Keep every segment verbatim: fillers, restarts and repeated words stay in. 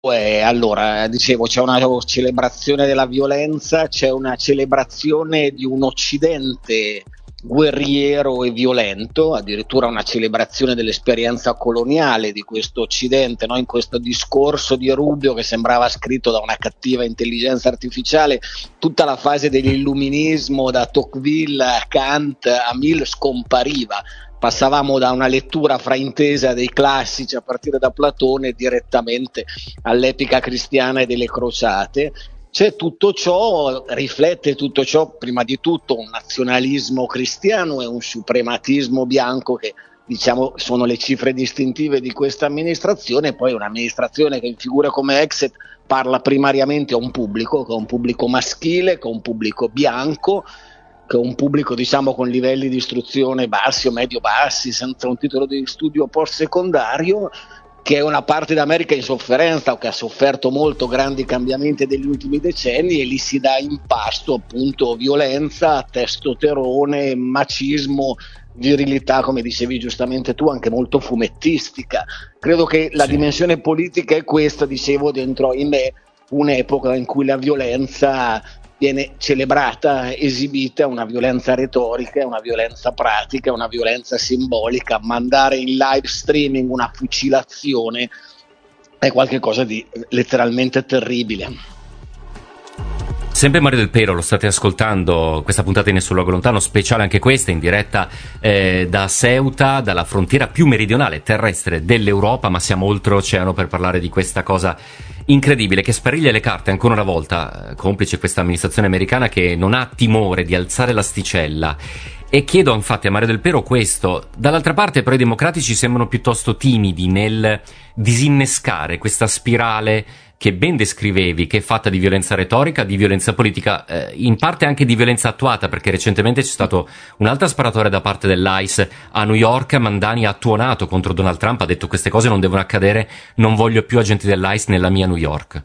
Eh, allora, dicevo, c'è una celebrazione della violenza, c'è una celebrazione di un Occidente guerriero e violento, addirittura una celebrazione dell'esperienza coloniale di questo Occidente, no? In questo discorso di Rubio che sembrava scritto da una cattiva intelligenza artificiale, tutta la fase dell'illuminismo da Tocqueville a Kant a Mill scompariva. Passavamo da una lettura fraintesa dei classici a partire da Platone direttamente all'epica cristiana e delle crociate. C'è tutto ciò, riflette tutto ciò prima di tutto un nazionalismo cristiano e un suprematismo bianco che diciamo sono le cifre distintive di questa amministrazione, e poi un'amministrazione che in figure come Exit parla primariamente a un pubblico, che è un pubblico maschile, che è un pubblico bianco, che è un pubblico diciamo con livelli di istruzione bassi o medio bassi, senza un titolo di studio post secondario, che è una parte d'America in sofferenza o che ha sofferto molto grandi cambiamenti degli ultimi decenni, e lì si dà in pasto appunto violenza, testosterone, macismo, virilità, come dicevi giustamente tu, anche molto fumettistica. Credo che la sì. dimensione politica è questa, dicevo, dentro in me un'epoca in cui la violenza viene celebrata, esibita, una violenza retorica, una violenza pratica, una violenza simbolica. Mandare in live streaming una fucilazione è qualcosa di letteralmente terribile. Sempre Mario Del Pero, lo state ascoltando, questa puntata di Nessun Luogo Lontano, speciale anche questa, in diretta eh, da Ceuta, dalla frontiera più meridionale terrestre dell'Europa, ma siamo oltreoceano per parlare di questa cosa incredibile che spariglia le carte ancora una volta, complice questa amministrazione americana che non ha timore di alzare l'asticella. E chiedo infatti a Mario Del Pero questo: dall'altra parte però i democratici sembrano piuttosto timidi nel disinnescare questa spirale che ben descrivevi, che è fatta di violenza retorica, di violenza politica, eh, in parte anche di violenza attuata, perché recentemente c'è stato un'altra sparatoria da parte dell'ICE a New York. Mandani ha tuonato contro Donald Trump, ha detto queste cose non devono accadere, non voglio più agenti dell'ICE nella mia New York.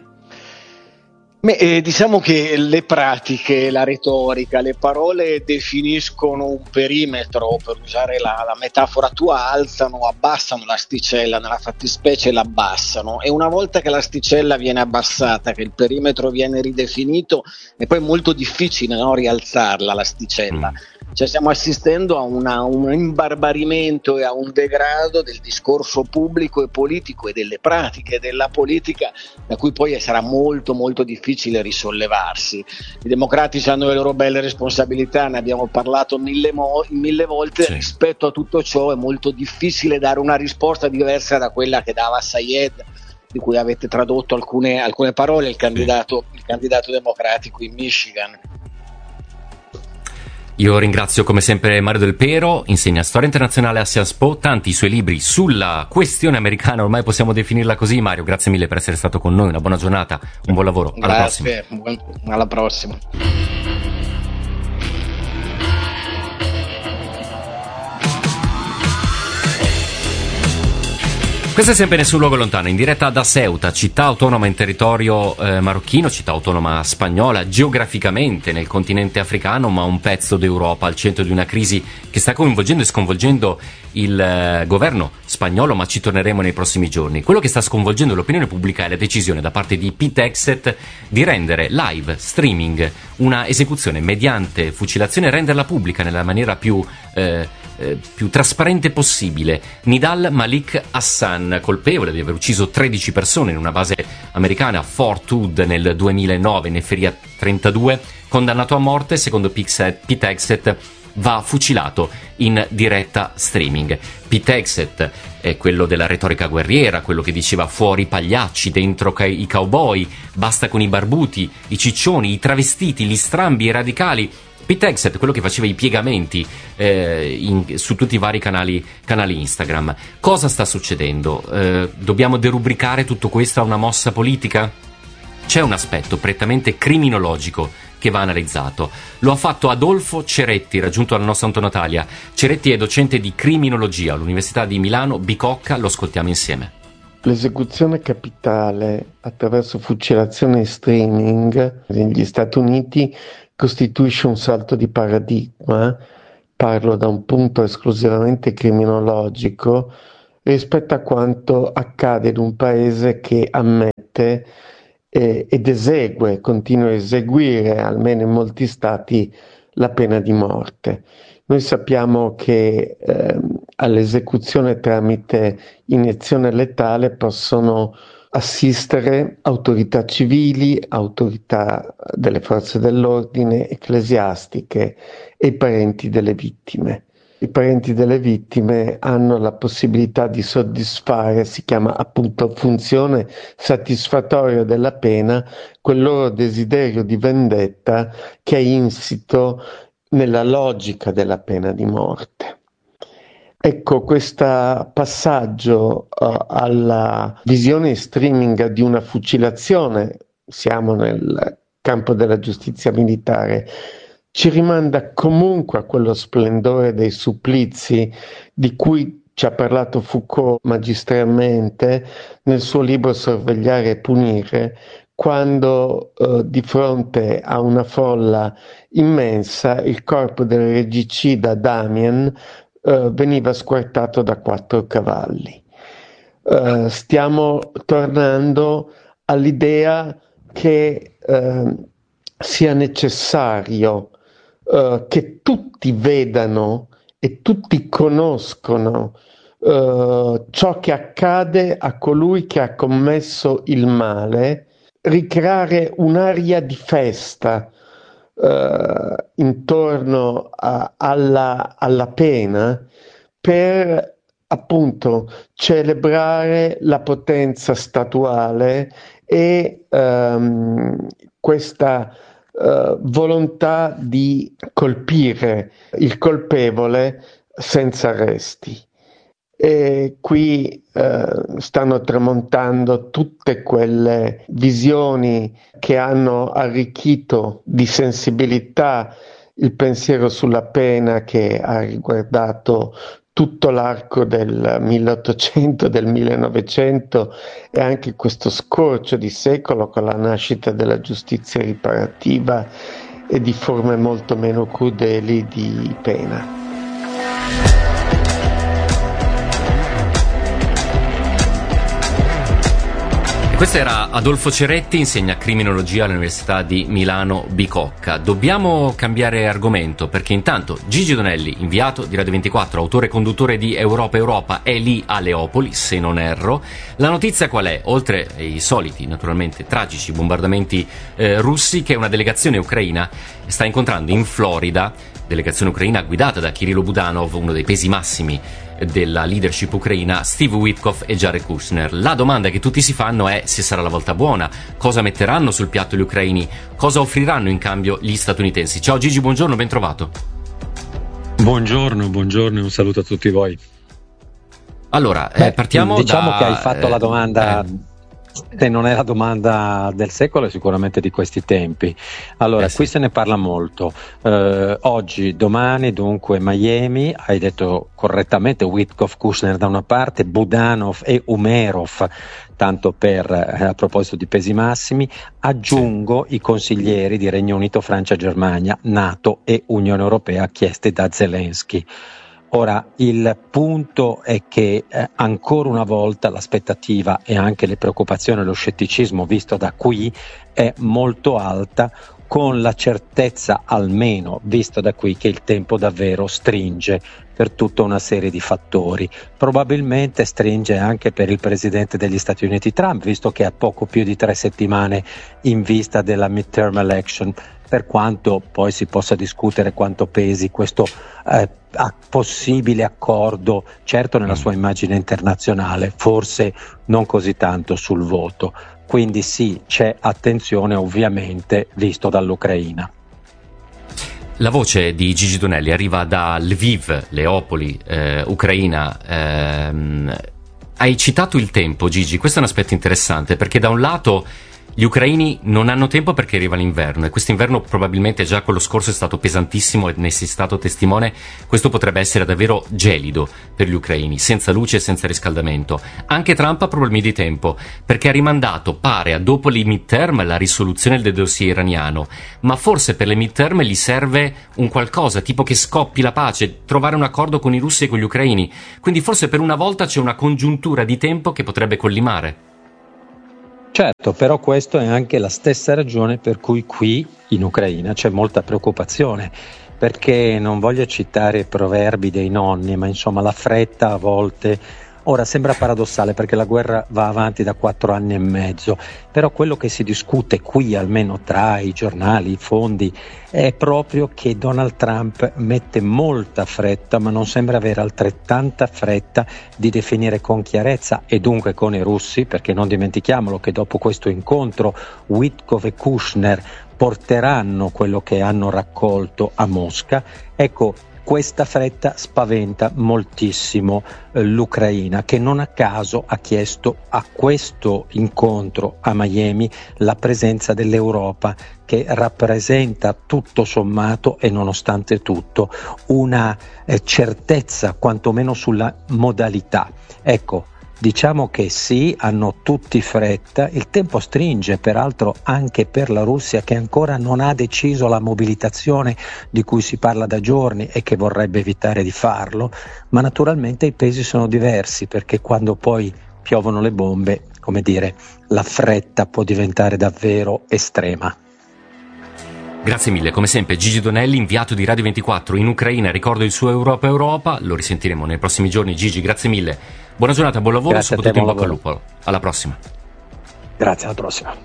Beh, eh, diciamo che le pratiche, la retorica, le parole definiscono un perimetro, per usare la, la metafora tua, alzano o abbassano l'asticella, nella fattispecie l'abbassano, e una volta che l'asticella viene abbassata, che il perimetro viene ridefinito, è poi molto difficile, no, rialzarla l'asticella. Mm. Cioè stiamo assistendo a una, un imbarbarimento e a un degrado del discorso pubblico e politico e delle pratiche della politica, da cui poi sarà molto molto difficile risollevarsi. I democratici hanno le loro belle responsabilità, ne abbiamo parlato mille, mo- mille volte. Sì. Rispetto a tutto ciò è molto difficile dare una risposta diversa da quella che dava Sayed, di cui avete tradotto alcune, alcune parole, il candidato, il candidato democratico in Michigan. Io ringrazio come sempre Mario Del Pero, insegna storia internazionale a Sciences Po, tanti i suoi libri sulla questione americana, ormai possiamo definirla così. Mario, grazie mille per essere stato con noi, una buona giornata, un buon lavoro, alla grazie, prossima. Alla prossima. Questo è sempre Nessun Luogo Lontano, in diretta da Ceuta, città autonoma in territorio eh, marocchino, città autonoma spagnola, geograficamente nel continente africano, ma un pezzo d'Europa al centro di una crisi che sta coinvolgendo e sconvolgendo il eh, governo spagnolo, ma ci torneremo nei prossimi giorni. Quello che sta sconvolgendo l'opinione pubblica è la decisione da parte di Pete Hegseth di rendere live streaming una esecuzione mediante fucilazione e renderla pubblica nella maniera più eh, Eh, più trasparente possibile. Nidal Malik Hassan, colpevole di aver ucciso tredici persone in una base americana a Fort Hood nel duemilanove, ne ferì trentadue, condannato a morte, secondo Pete Hegseth va fucilato in diretta streaming. Pete Hegseth è quello della retorica guerriera, quello che diceva fuori i pagliacci, dentro i cowboy, basta con i barbuti, i ciccioni, i travestiti, gli strambi, i radicali. Pete Hegseth, quello che faceva i piegamenti eh, in, su tutti i vari canali, canali Instagram. Cosa sta succedendo? Eh, dobbiamo derubricare tutto questo a una mossa politica? C'è un aspetto prettamente criminologico che va analizzato. Lo ha fatto Adolfo Ceretti, raggiunto alla nostra Antonatalia. Ceretti è docente di criminologia all'Università di Milano Bicocca, lo ascoltiamo insieme. L'esecuzione capitale attraverso fucilazione e streaming negli Stati Uniti costituisce un salto di paradigma. Parlo da un punto esclusivamente criminologico, rispetto a quanto accade in un paese che ammette eh, ed esegue, continua a eseguire, almeno in molti stati, la pena di morte. Noi sappiamo che eh, all'esecuzione tramite iniezione letale possono assistere autorità civili, autorità delle forze dell'ordine, ecclesiastiche e i parenti delle vittime. I parenti delle vittime hanno la possibilità di soddisfare, si chiama appunto funzione satisfatoria della pena, quel loro desiderio di vendetta che è insito nella logica della pena di morte. Ecco, questo passaggio uh, alla visione in streaming di una fucilazione, siamo nel campo della giustizia militare, ci rimanda comunque a quello splendore dei supplizi di cui ci ha parlato Foucault magistralmente nel suo libro Sorvegliare e punire, quando uh, di fronte a una folla immensa il corpo del regicida Damien Uh, veniva squartato da quattro cavalli. Uh, stiamo tornando all'idea che uh, sia necessario uh, che tutti vedano e tutti conoscono uh, ciò che accade a colui che ha commesso il male, ricreare un'aria di festa Uh, intorno a, alla, alla pena per appunto celebrare la potenza statuale e um, questa uh, volontà di colpire il colpevole senza arresti. E qui eh, stanno tramontando tutte quelle visioni che hanno arricchito di sensibilità il pensiero sulla pena che ha riguardato tutto l'arco del milleottocento, del millenovecento e anche questo scorcio di secolo con la nascita della giustizia riparativa e di forme molto meno crudeli di pena. Questo era Adolfo Ceretti, insegna criminologia all'Università di Milano Bicocca. Dobbiamo cambiare argomento perché intanto Gigi Donelli, inviato di Radio ventiquattro, autore e conduttore di Europa Europa, è lì a Leopoli, se non erro. La notizia qual è? Oltre ai soliti, naturalmente, tragici bombardamenti eh, russi, che una delegazione ucraina sta incontrando in Florida, delegazione ucraina guidata da Kirilo Budanov, uno dei pesi massimi della leadership ucraina, Steve Witkoff e Jared Kushner. La domanda che tutti si fanno è se sarà la volta buona, cosa metteranno sul piatto gli ucraini, cosa offriranno in cambio gli statunitensi. Ciao Gigi, buongiorno, ben trovato. Buongiorno, buongiorno e un saluto a tutti voi. Allora, Beh, eh, partiamo diciamo da... che hai fatto eh, la domanda... Eh. Se non è la domanda del secolo, è sicuramente di questi tempi. Allora, eh sì. qui se ne parla molto. Eh, oggi, domani, dunque, Miami, hai detto correttamente, Witkoff, Kushner da una parte, Budanov e Umerov, tanto per, eh, a proposito di pesi massimi, aggiungo sì. i consiglieri di Regno Unito, Francia, Germania, NATO e Unione Europea chiesti da Zelensky. Ora, il punto è che eh, ancora una volta l'aspettativa e anche le preoccupazioni e lo scetticismo visto da qui è molto alta, con la certezza almeno visto da qui che il tempo davvero stringe per tutta una serie di fattori. Probabilmente stringe anche per il presidente degli Stati Uniti Trump, visto che ha poco più di tre settimane in vista della midterm election, per quanto poi si possa discutere quanto pesi questo eh, possibile accordo, certo nella sua immagine internazionale, forse non così tanto sul voto. Quindi sì, c'è attenzione ovviamente visto dall'Ucraina. La voce di Gigi Donelli arriva da Lviv, Leopoli, eh, Ucraina. Ehm, hai citato il tempo, Gigi, questo è un aspetto interessante perché da un lato Gli ucraini non hanno tempo perché arriva l'inverno, e questo inverno probabilmente già quello scorso è stato pesantissimo e ne sei stato testimone. Questo potrebbe essere davvero gelido per gli ucraini, senza luce e senza riscaldamento. Anche Trump ha problemi di tempo perché ha rimandato, pare, a dopo le midterm la risoluzione del dossier iraniano, ma forse per le midterm gli serve un qualcosa, tipo che scoppi la pace, trovare un accordo con i russi e con gli ucraini. Quindi forse per una volta c'è una congiuntura di tempo che potrebbe collimare. Certo, però questo è anche la stessa ragione per cui qui in Ucraina c'è molta preoccupazione, perché non voglio citare i proverbi dei nonni, ma insomma la fretta a volte, ora sembra paradossale perché la guerra va avanti da quattro anni e mezzo, però quello che si discute qui, almeno tra i giornali, i fondi, è proprio che Donald Trump mette molta fretta, ma non sembra avere altrettanta fretta di definire con chiarezza, e dunque con i russi, perché non dimentichiamolo che dopo questo incontro Witkoff e Kushner porteranno quello che hanno raccolto a Mosca. Ecco, questa fretta spaventa moltissimo eh, l'Ucraina, che non a caso ha chiesto a questo incontro a Miami la presenza dell'Europa, che rappresenta tutto sommato e nonostante tutto una eh, certezza quantomeno sulla modalità. Ecco, diciamo che sì, hanno tutti fretta, il tempo stringe peraltro anche per la Russia, che ancora non ha deciso la mobilitazione di cui si parla da giorni e che vorrebbe evitare di farlo, ma naturalmente i pesi sono diversi, perché quando poi piovono le bombe, come dire, la fretta può diventare davvero estrema. Grazie mille, come sempre Gigi Donelli, inviato di Radio ventiquattro in Ucraina. Ricordo il suo Europa Europa, lo risentiremo nei prossimi giorni. Gigi, grazie mille, buona giornata, buon lavoro, grazie, soprattutto in bocca al lavoro. lupo. Alla prossima. Grazie, alla prossima.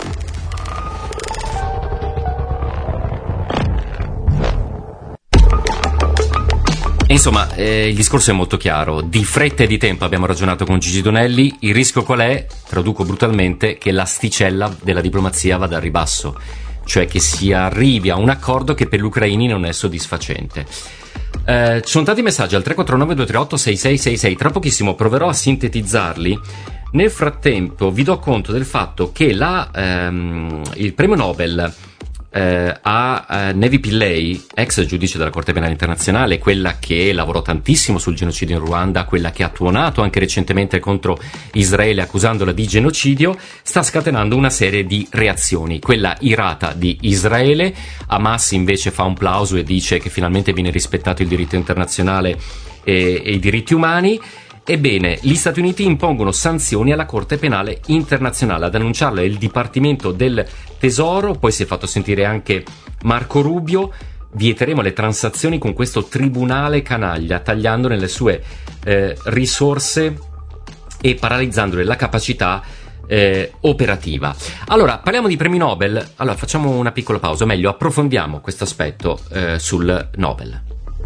Insomma, eh, il discorso è molto chiaro. Di fretta e di tempo abbiamo ragionato con Gigi Donelli. Il rischio qual è? Traduco brutalmente, che l'asticella della diplomazia vada a ribasso, cioè che si arrivi a un accordo che per gli ucraini non è soddisfacente. Eh, ci sono tanti messaggi al tre quattro nove due tre otto sei sei sei sei, tra pochissimo proverò a sintetizzarli. Nel frattempo vi do conto del fatto che la, ehm, il premio Nobel eh, a eh, Nevi Pillay, ex giudice della Corte Penale Internazionale, quella che lavorò tantissimo sul genocidio in Ruanda, quella che ha tuonato anche recentemente contro Israele accusandola di genocidio, sta scatenando una serie di reazioni. Quella irata di Israele, Hamas invece fa un plauso e dice che finalmente viene rispettato il diritto internazionale e, e i diritti umani. Ebbene, gli Stati Uniti impongono sanzioni alla Corte Penale Internazionale. Ad annunciarlo è il Dipartimento del Tesoro, poi si è fatto sentire anche Marco Rubio. Vieteremo le transazioni con questo tribunale canaglia, tagliandone le sue eh, risorse e paralizzandone la capacità eh, operativa. Allora, parliamo di premi Nobel. Allora, facciamo una piccola pausa, o meglio, approfondiamo questo aspetto eh, sul Nobel.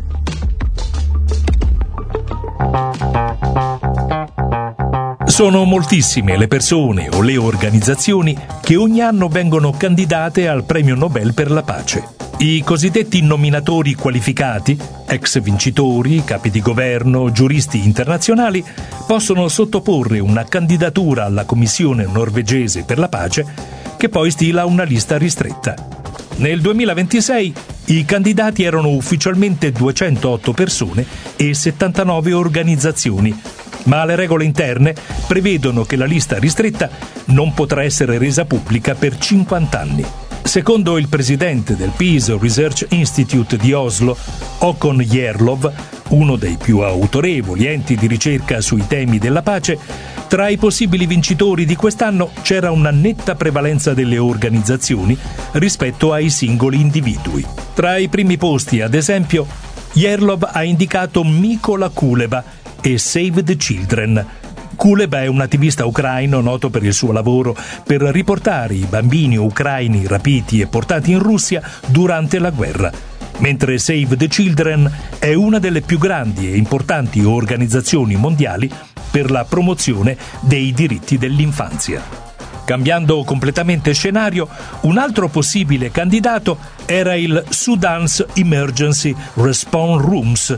Sono moltissime le persone o le organizzazioni che ogni anno vengono candidate al Premio Nobel per la pace. I cosiddetti nominatori qualificati, ex vincitori, capi di governo, giuristi internazionali, possono sottoporre una candidatura alla Commissione norvegese per la pace, che poi stila una lista ristretta. Nel duemilaventisei i candidati erano ufficialmente duecentootto persone e settantanove organizzazioni, ma le regole interne prevedono che la lista ristretta non potrà essere resa pubblica per cinquanta anni. Secondo il presidente del Peace Research Institute di Oslo, Håkon Gjerlov, uno dei più autorevoli enti di ricerca sui temi della pace, tra i possibili vincitori di quest'anno c'era una netta prevalenza delle organizzazioni rispetto ai singoli individui. Tra i primi posti, ad esempio, Gjerlov ha indicato Mykola Kuleba e Save the Children. Kuleba è un attivista ucraino noto per il suo lavoro per riportare i bambini ucraini rapiti e portati in Russia durante la guerra, mentre Save the Children è una delle più grandi e importanti organizzazioni mondiali per la promozione dei diritti dell'infanzia. Cambiando completamente scenario, un altro possibile candidato era il Sudan's Emergency Response Rooms,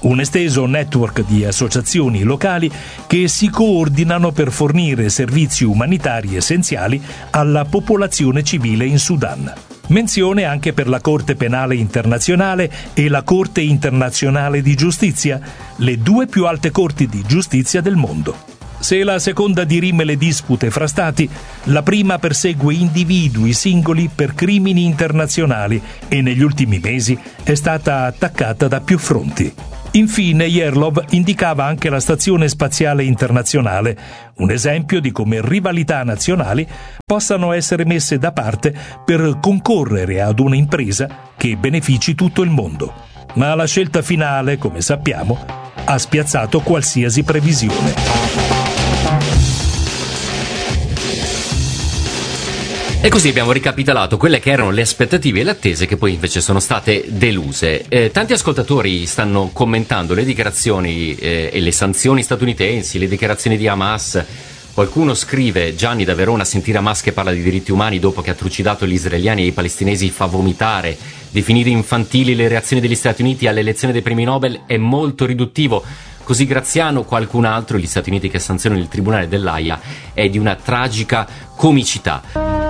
un esteso network di associazioni locali che si coordinano per fornire servizi umanitari essenziali alla popolazione civile in Sudan. Menzione anche per la Corte Penale Internazionale e la Corte Internazionale di Giustizia, le due più alte corti di giustizia del mondo. Se la seconda dirime le dispute fra stati, la prima persegue individui singoli per crimini internazionali e negli ultimi mesi è stata attaccata da più fronti. Infine, Yerlov indicava anche la Stazione Spaziale Internazionale, un esempio di come rivalità nazionali possano essere messe da parte per concorrere ad una impresa che benefici tutto il mondo. Ma la scelta finale, come sappiamo, ha spiazzato qualsiasi previsione. E così abbiamo ricapitolato quelle che erano le aspettative e le attese che poi invece sono state deluse. Eh, tanti ascoltatori stanno commentando le dichiarazioni eh, e le sanzioni statunitensi, le dichiarazioni di Hamas. Qualcuno scrive: Gianni da Verona, sentire Hamas che parla di diritti umani dopo che ha trucidato gli israeliani e i palestinesi fa vomitare. Definire infantili le reazioni degli Stati Uniti all'elezione dei premi Nobel è molto riduttivo. Così Graziano, qualcun altro, gli Stati Uniti che sanzionano il tribunale dell'Aia, è di una tragica comicità.